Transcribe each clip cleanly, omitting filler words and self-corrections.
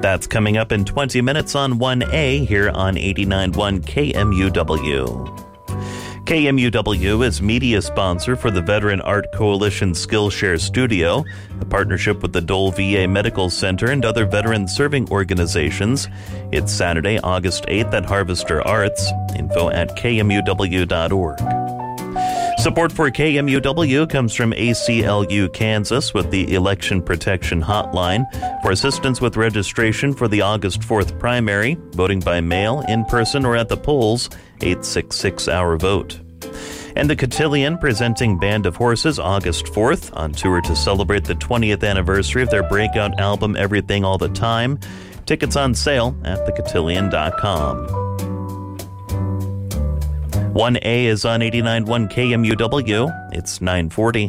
That's coming up in 20 minutes on 1A here on 89.1 KMUW. KMUW is media sponsor for the Veteran Art Coalition Skillshare Studio, a partnership with the Dole VA Medical Center and other veteran serving organizations. It's Saturday, August 8th at Harvester Arts. Info at kmuw.org. Support for KMUW comes from ACLU Kansas with the Election Protection Hotline. For assistance with registration for the August 4th primary, voting by mail, in person, or at the polls, 866-OUR-VOTE. And the Cotillion presenting Band of Horses August 4th on tour to celebrate the 20th anniversary of their breakout album Everything All the Time. Tickets on sale at thecotillion.com. 1A is on 89.1 KMUW. It's 9:40.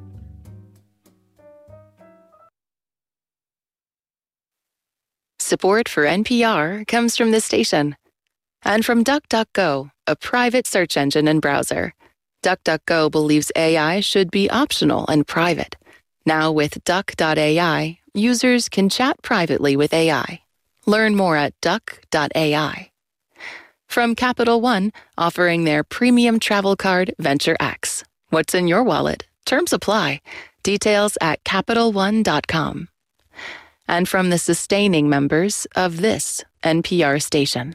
Support for NPR comes from this station and from DuckDuckGo, a private search engine and browser. DuckDuckGo believes AI should be optional and private. Now with Duck.ai, users can chat privately with AI. Learn more at Duck.ai. From Capital One, offering their premium travel card, Venture X. What's in your wallet? Terms apply. Details at CapitalOne.com. And from the sustaining members of this NPR station.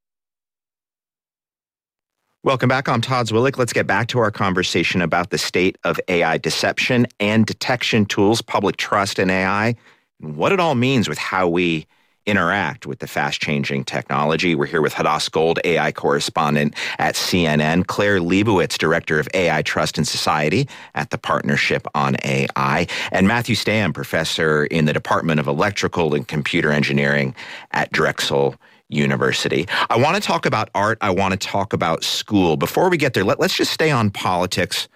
Welcome back. I'm Todd Zwillich. Let's get back to our conversation about the state of AI deception and detection tools, public trust in AI, and what it all means with how we interact with the fast-changing technology. We're here with Hadass Gold, AI correspondent at CNN, Claire Leibowitz, director of AI Trust and Society at the Partnership on AI, and Matthew Stam, professor in the Department of Electrical and Computer Engineering at Drexel University. I want to talk about art. I want to talk about school. Before we get there, let's just stay on politics